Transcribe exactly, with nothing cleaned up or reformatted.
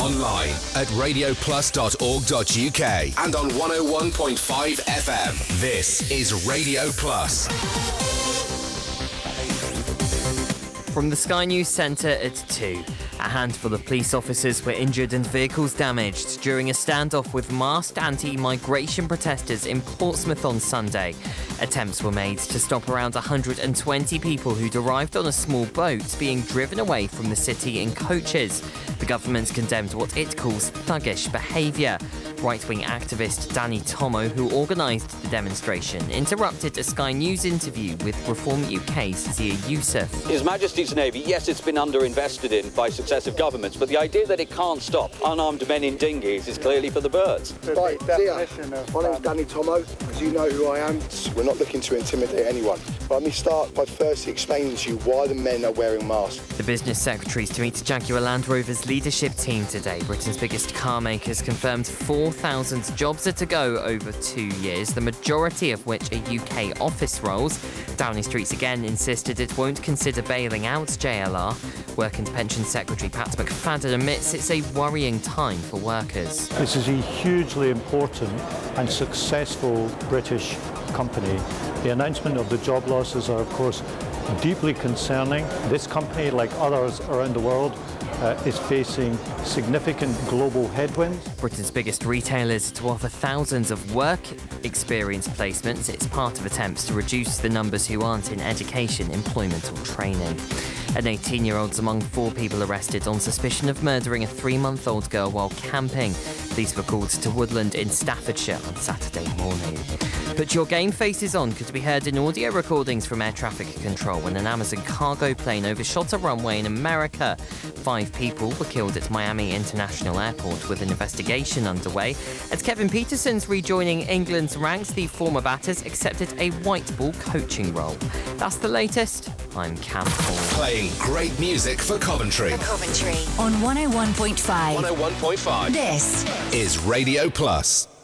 online at radio plus dot org dot u k and on one oh one point five F M. This is Radio Plus. From the Sky News Centre at two. A handful of police officers were injured and vehicles damaged during a standoff with masked anti-migration protesters in Portsmouth on Sunday. Attempts were made to stop around one hundred twenty people who'd arrived on a small boat being driven away from the city in coaches. The government condemned what it calls thuggish behaviour. Right-wing activist Danny Tomo, who organised the demonstration, interrupted a Sky News interview with Reform U K's Zia Youssef. His Majesty's Navy, yes, it's been underinvested in by successive governments, but the idea that it can't stop unarmed men in dinghies is clearly for the birds. Right, Zia, my name's Danny Tomo, as you know who I am. We're not looking to intimidate anyone. Let me start by firstly explaining to you why the men are wearing masks. The business secretaries to meet Jaguar Land Rover's leadership team today. Britain's biggest car makers confirmed four thousand jobs are to go over two years, the majority of which are U K office roles. Downing Street's again insisted it won't consider bailing out J L R. Work and Pension Secretary Pat McFadden admits it's a worrying time for workers. This is a hugely important and successful British company. The announcement of the job losses are, of course, deeply concerning. This company, like others around the world, uh, is facing significant global headwinds. Britain's biggest retailers to offer thousands of work experience placements. It's part of attempts to reduce the numbers who aren't in education, employment or training. An eighteen-year-old's among four people arrested on suspicion of murdering a three-month-old girl while camping. Police were called to Woodland in Staffordshire on Saturday morning. Put Your Game Faces On could be heard in audio recordings from air traffic control when an Amazon cargo plane overshot a runway in America. Five people were killed at Miami International Airport with an investigation underway. As Kevin Peterson's rejoining England's ranks, the former batters accepted a white ball coaching role. That's the latest. I'm Cam Hall. Playing great music for Coventry. For Coventry on one oh one point five. one oh one point five. This is Radio Plus.